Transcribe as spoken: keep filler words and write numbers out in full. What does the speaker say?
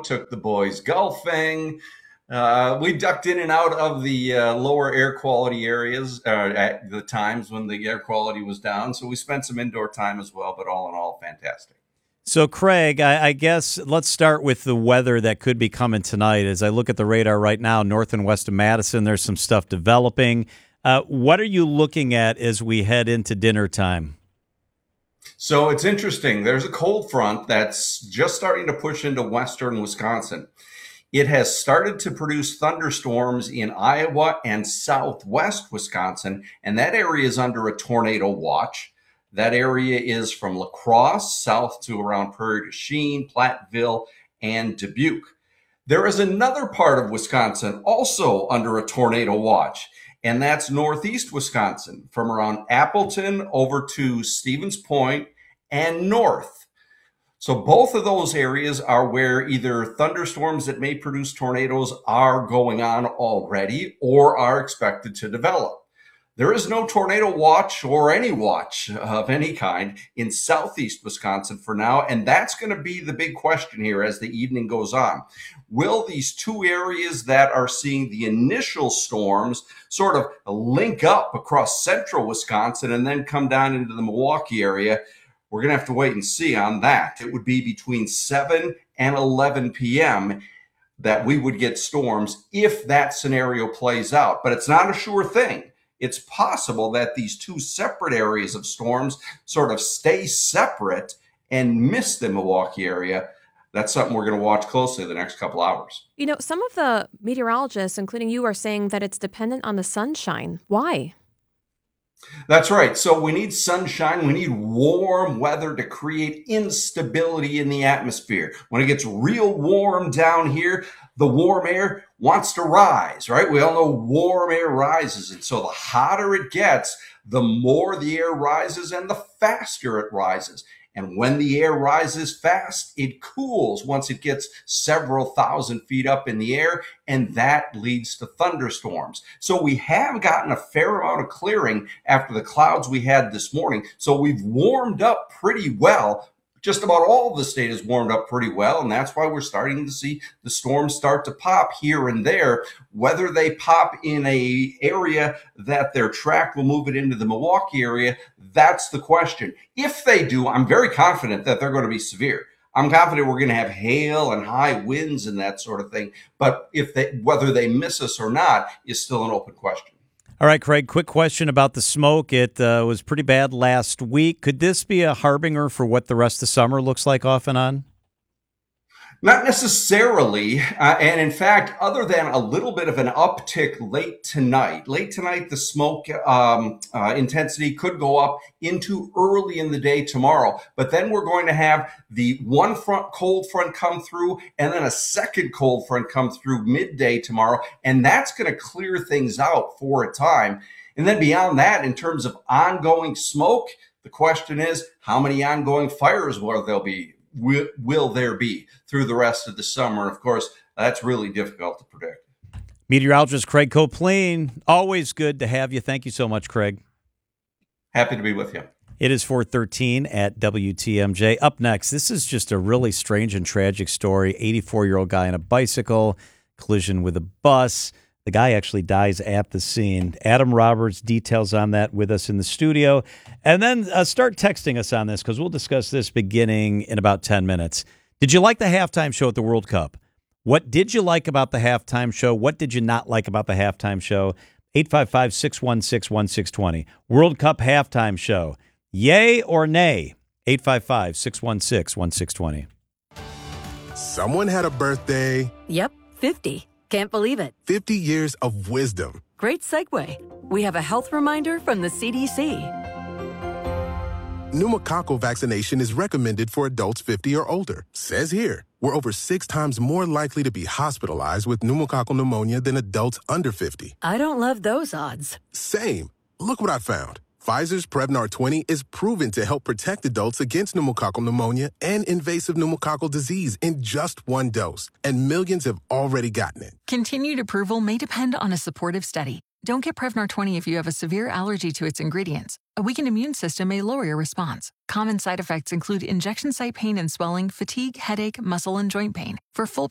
took the boys golfing. Uh, we ducked in and out of the uh, lower air quality areas uh, at the times when the air quality was down. So we spent some indoor time as well, but all in all, fantastic. So, Craig, I, I guess let's start with the weather that could be coming tonight. As I look at the radar right now, north and west of Madison, there's some stuff developing. Uh, what are you looking at as we head into dinner time? So it's interesting. There's a cold front that's just starting to push into western Wisconsin. It has started to produce thunderstorms in Iowa and southwest Wisconsin, and that area is under a tornado watch. That area is from La Crosse south to around Prairie du Chien, Platteville, and Dubuque. There is another part of Wisconsin also under a tornado watch, and that's northeast Wisconsin from around Appleton over to Stevens Point and north. So both of those areas are where either thunderstorms that may produce tornadoes are going on already or are expected to develop. There is no tornado watch or any watch of any kind in southeast Wisconsin for now, and that's going to be the big question here as the evening goes on. Will these two areas that are seeing the initial storms sort of link up across central Wisconsin and then come down into the Milwaukee area? We're going to have to wait and see on that. It would be between seven and eleven p.m. that we would get storms if that scenario plays out, but it's not a sure thing. It's possible that these two separate areas of storms sort of stay separate and miss the Milwaukee area. That's something we're going to watch closely the next couple hours. You know, some of the meteorologists, including you, are saying that it's dependent on the sunshine. Why? That's right. So we need sunshine. We need warm weather to create instability in the atmosphere. When it gets real warm down here, the warm air wants to rise, right? We all know warm air rises. And so the hotter it gets, the more the air rises and the faster it rises. And when the air rises fast, it cools once it gets several thousand feet up in the air, and that leads to thunderstorms. So we have gotten a fair amount of clearing after the clouds we had this morning. So we've warmed up pretty well. Just about all of the state is warmed up pretty well, and that's why we're starting to see the storms start to pop here and there. Whether they pop in a area that their track will move it into the Milwaukee area, that's the question. If they do, I'm very confident that they're going to be severe. I'm confident we're going to have hail and high winds and that sort of thing. But if they, whether they miss us or not is still an open question. All right, Craig, quick question about the smoke. It uh, was pretty bad last week. Could this be a harbinger for what the rest of summer looks like off and on? Not necessarily. Uh, and in fact, other than a little bit of an uptick late tonight, late tonight, the smoke um, uh, intensity could go up into early in the day tomorrow. But then we're going to have the one front cold front come through and then a second cold front come through midday tomorrow. And that's going to clear things out for a time. And then beyond that, in terms of ongoing smoke, the question is, how many ongoing fires will there be? Will, will there be through the rest of the summer? And of course, that's really difficult to predict. Meteorologist Craig Copleen, always good to have you. Thank you so much, Craig. Happy to be with you. It is four thirteen at W T M J. Up next, this is just a really strange and tragic story. eighty-four-year-old guy on a bicycle, collision with a bus. The guy actually dies at the scene. Adam Roberts, details on that with us in the studio. And then uh, start texting us on this because we'll discuss this beginning in about ten minutes. Did you like the halftime show at the World Cup? What did you like about the halftime show? What did you not like about the halftime show? eight five five, six one six, one six two zero. World Cup halftime show. Yay or nay? eight five five, six one six, one six two zero. Someone had a birthday. Yep, fifty. Can't believe it. fifty years of wisdom. Great segue. We have a health reminder from the C D C. Pneumococcal vaccination is recommended for adults fifty or older. Says here, we're over six times more likely to be hospitalized with pneumococcal pneumonia than adults under fifty. I don't love those odds. Same. Look what I found. Pfizer's Prevnar twenty is proven to help protect adults against pneumococcal pneumonia and invasive pneumococcal disease in just one dose. And millions have already gotten it. Continued approval may depend on a supportive study. Don't get Prevnar twenty if you have a severe allergy to its ingredients. A weakened immune system may lower your response. Common side effects include injection site pain and swelling, fatigue, headache, muscle, and joint pain. For full